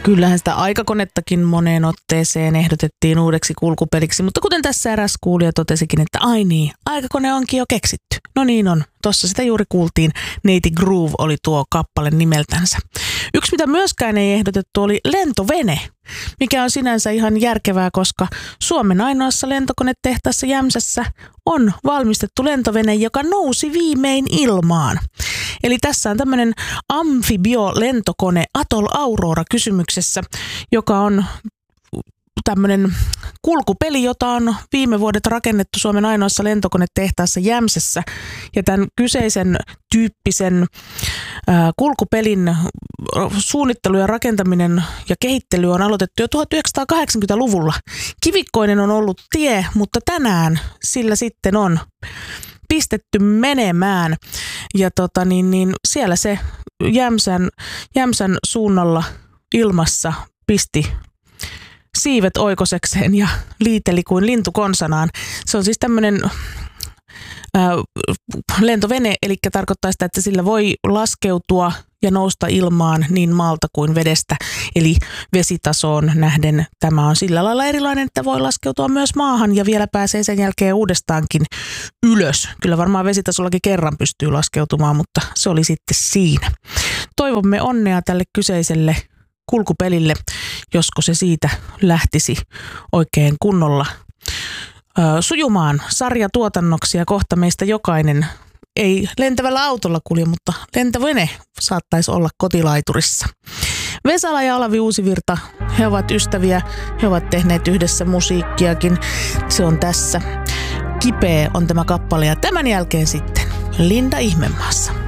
Kyllähän sitä aikakonettakin moneen otteeseen ehdotettiin uudeksi kulkupeliksi, mutta kuten tässä eräs kuulija totesikin, että ai niin, aikakone onkin jo keksitty. No niin on, tossa sitä juuri kuultiin, Neiti Groove oli tuo kappale nimeltänsä. Yksi mitä myöskään ei ehdotettu oli lentovene, mikä on sinänsä ihan järkevää, koska Suomen ainoassa lentokonetehtaassa Jämsässä on valmistettu lentovene, joka nousi viimein ilmaan. Eli tässä on tämmöinen amfibiolentokone Atoll Aurora kysymyksessä, joka on tämmöinen kulkupeli, jota on viime vuodet rakennettu Suomen ainoassa lentokonetehtaassa Jämsässä. Ja tämän kyseisen tyyppisen kulkupelin suunnittelu ja rakentaminen ja kehittely on aloitettu jo 1980-luvulla. Kivikkoinen on ollut tie, mutta tänään sillä sitten on pistetty menemään. Ja siellä se Jämsän suunnalla ilmassa pisti siivet oikosekseen ja liiteli kuin lintu konsanaan. Se on siis tämmöinen lentovene, eli tarkoittaa sitä, että sillä voi laskeutua ja nousta ilmaan niin maalta kuin vedestä. Eli vesitasoon nähden tämä on sillä lailla erilainen, että voi laskeutua myös maahan ja vielä pääsee sen jälkeen uudestaankin ylös. Kyllä varmaan vesitasollakin kerran pystyy laskeutumaan, mutta se oli sitten siinä. Toivomme onnea tälle kyseiselle kulkupelille, josko se siitä lähtisi oikein kunnolla sujumaan sarjatuotannoksi ja kohta meistä jokainen ei lentävällä autolla kulje, mutta lentovene saattaisi olla kotilaiturissa. Vesala ja Alavi Uusivirta, he ovat ystäviä, he ovat tehneet yhdessä musiikkiakin, se on tässä. Kipeä on tämä kappale ja tämän jälkeen sitten Linda Ihmemaassa.